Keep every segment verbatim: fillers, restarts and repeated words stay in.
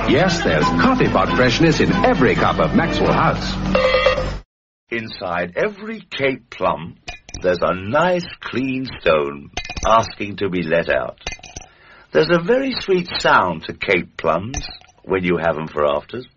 Yes, there's coffee pot freshness in every cup of Maxwell House. Inside every Cape plum, there's a nice clean stone asking to be let out. There's a very sweet sound to Cape plums when you have them for afters.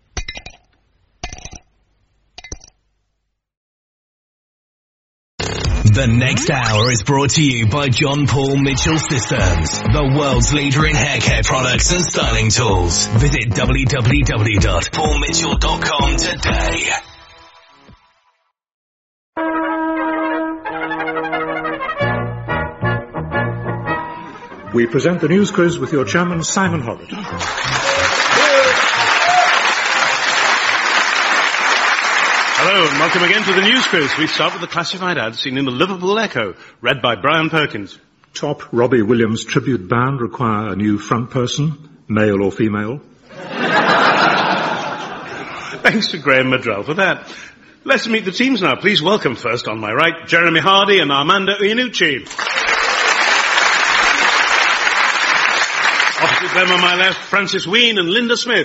The next hour is brought to you by John Paul Mitchell Systems, the world's leader in hair care products and styling tools. Visit w w w dot paul mitchell dot com today. We present the news quiz with your chairman, Simon Hoggett. Hello and welcome again to the news quiz. We start with the classified ad seen in the Liverpool Echo, read by Brian Perkins. Top Robbie Williams tribute band require a new front person, male or female. Thanks to Graham Madrell for that. Let's meet the teams now. Please welcome first on my right, Jeremy Hardy and Armando Iannucci. Opposite them on my left, Francis Ween and Linda Smith.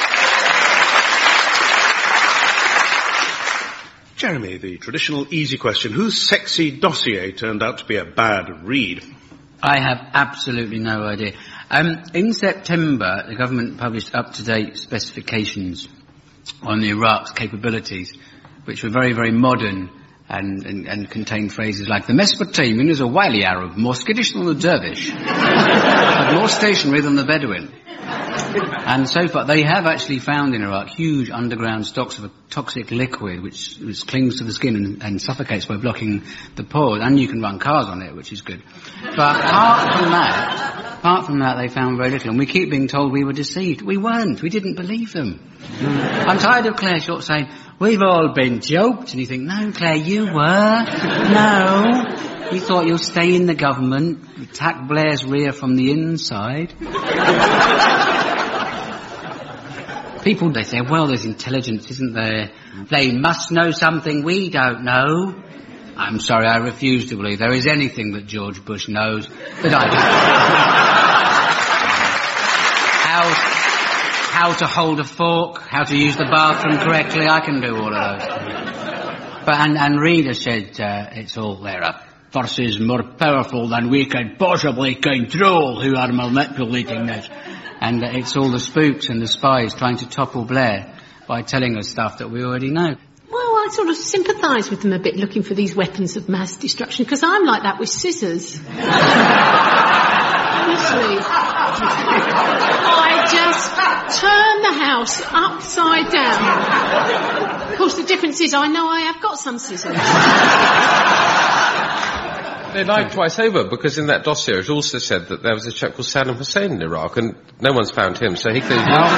Jeremy, the traditional easy question. Whose sexy dossier turned out to be a bad read? I have absolutely no idea. Um, in September, the government published up-to-date specifications on Iraq's capabilities, which were very, very modern and, and, and contained phrases like, the Mesopotamian is a wily Arab, more skittish than the dervish, but more stationary than the Bedouin. And so far, they have actually found in Iraq huge underground stocks of a toxic liquid which, which clings to the skin and, and suffocates by blocking the pores, and you can run cars on it, which is good. But apart from that, apart from that, they found very little, and we keep being told we were deceived. We weren't. We didn't believe them. Mm. I'm tired of Claire Short saying, we've all been joked, and you think, no, Claire, you were. No. We thought you'll stay in the government, attack Blair's rear from the inside. People, they say, well, there's intelligence, isn't there? They must know something we don't know. I'm sorry, I refuse to believe there is anything that George Bush knows that I don't. How, how to hold a fork, how to use the bathroom correctly, I can do all of those. But, and, and Reader said, uh, it's all there are forces more powerful than we can possibly control who are manipulating this. And it's all the spooks and the spies trying to topple Blair by telling us stuff that we already know. Well, I sort of sympathise with them a bit, looking for these weapons of mass destruction, because I'm like that with scissors. Honestly. I just turn the house upside down. Of course, the difference is I know I have got some scissors. They lied twice over, because in that dossier it also said that there was a chap called Saddam Hussein in Iraq, and no one's found him, so he could...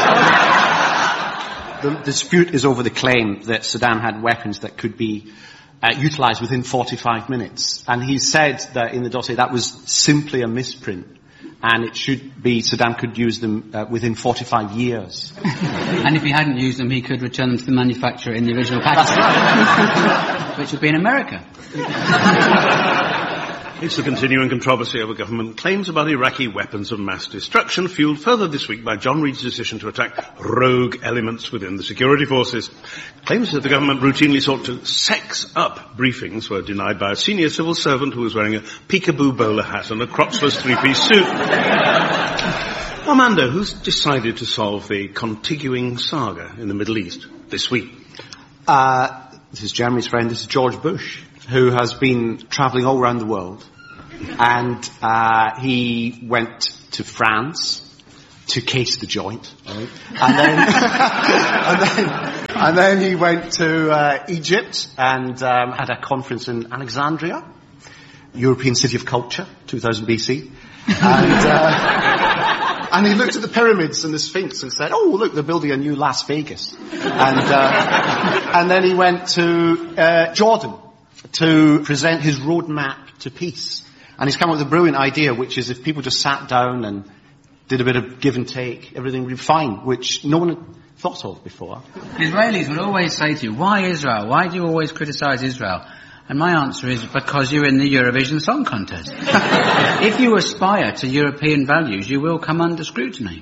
The dispute is over the claim that Saddam had weapons that could be uh, utilised within forty-five minutes. And he said that in the dossier that was simply a misprint, and it should be Saddam could use them uh, within forty-five years. And if he hadn't used them, he could return them to the manufacturer in the original package, which would be in America. It's the continuing controversy over government claims about Iraqi weapons of mass destruction, fueled further this week by John Reid's decision to attack rogue elements within the security forces. Claims that the government routinely sought to sex up briefings were denied by a senior civil servant who was wearing a peekaboo bowler hat and a crotchless three-piece suit. Armando, who's decided to solve the contiguing saga in the Middle East this week? Uh, this is Jeremy's friend, this is George Bush, who has been travelling all around the world. And uh, he went to France to case the joint. Right? And, then, and, then, and then he went to uh, Egypt and um, had a conference in Alexandria, European City of Culture, two thousand B C. And, uh, and he looked at the pyramids and the Sphinx and said, oh, look, they're building a new Las Vegas. And, uh, and then he went to uh, Jordan to present his roadmap to peace. And he's come up with a brilliant idea, which is if people just sat down and did a bit of give and take, everything would be fine, which no one had thought of before. Israelis would always say to you, why Israel? Why do you always criticise Israel? And my answer is, because you're in the Eurovision Song Contest. If you aspire to European values, you will come under scrutiny.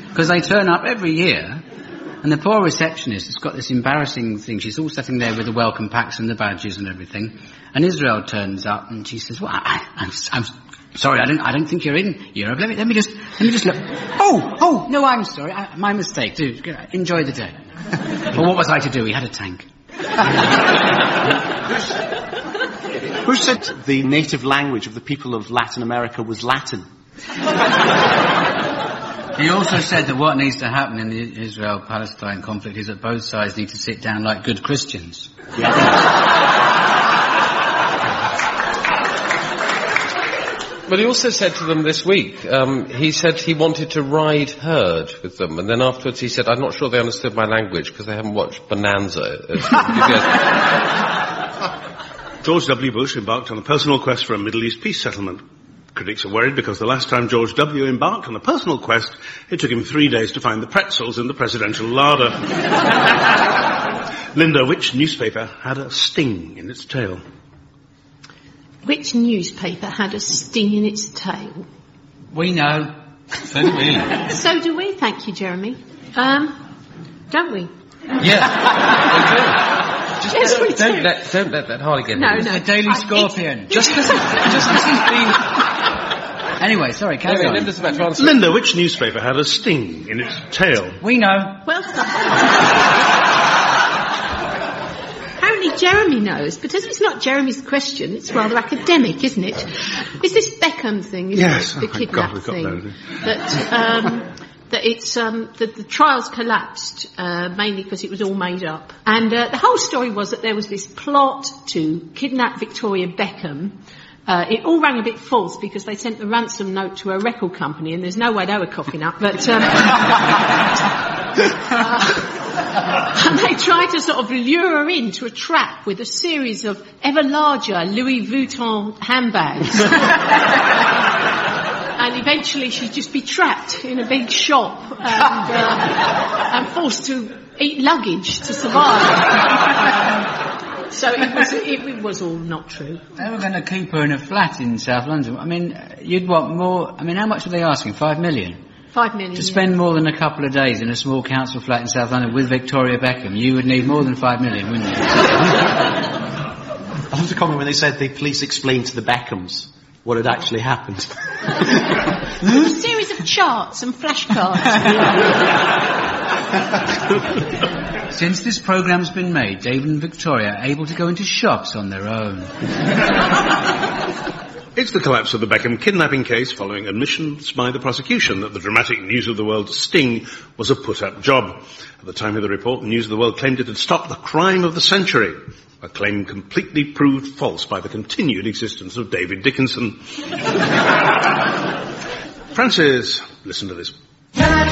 Because they turn up every year, and the poor receptionist has got this embarrassing thing. She's all sitting there with the welcome packs and the badges and everything. And Israel turns up and she says, well, I, I'm, I'm sorry, I don't, I don't think you're in Europe. Let me, let me just, let me just look. Oh, oh, no, I'm sorry. I, my mistake. Do enjoy the day. Well, what was I to do? He had a tank. Who said the native language of the people of Latin America was Latin? He also said that what needs to happen in the Israel-Palestine conflict is that both sides need to sit down like good Christians. Yeah. But he also said to them this week, um, he said he wanted to ride herd with them, and then afterwards he said, I'm not sure they understood my language because they haven't watched Bonanza. George W. Bush embarked on a personal quest for a Middle East peace settlement. Critics are worried because the last time George W. embarked on a personal quest, it took him three days to find the pretzels in the presidential larder. Linda, which newspaper had a sting in its tail? Which newspaper had a sting in its tail? We know. So do we. So do we, thank you, Jeremy. Um, don't we? Yeah, we do. Just yes, don't, we do. Don't let, don't let that Harley get No, in. no. The Daily I- Scorpion. it's- Just because just he's been... Anyway, sorry, carry Anyway, on. Linda's about to answer. Linda, which newspaper had a sting in its tail? We know. Well, apparently Jeremy knows, but as it's not Jeremy's question, it's rather academic, isn't it? It's this Beckham thing, isn't Yes, it? The oh, thank kidnap God we've got thing. that. That, um, that it's, um, that the trials collapsed, uh, mainly because it was all made up. And, uh, the whole story was that there was this plot to kidnap Victoria Beckham. Uh, it all rang a bit false because they sent the ransom note to a record company and there's no way they were coughing up, but, um, uh, and they tried to sort of lure her into a trap with a series of ever larger Louis Vuitton handbags. And eventually she'd just be trapped in a big shop and, uh, and forced to eat luggage to survive. So it was, it was all not true. They were going to keep her in a flat in South London. I mean, you'd want more... I mean, how much were they asking? Five million? Five million. To spend yeah. more than a couple of days in a small council flat in South London with Victoria Beckham, you would need more than five million, wouldn't you? I love the comment when they said the police explained to the Beckhams what had actually happened. A series of charts and flashcards. Since this programme's been made, David and Victoria are able to go into shops on their own. It's the collapse of the Beckham kidnapping case following admissions by the prosecution that the dramatic News of the World sting was a put-up job. At the time of the report, News of the World claimed it had stopped the crime of the century, a claim completely proved false by the continued existence of David Dickinson. Francis, listen to this.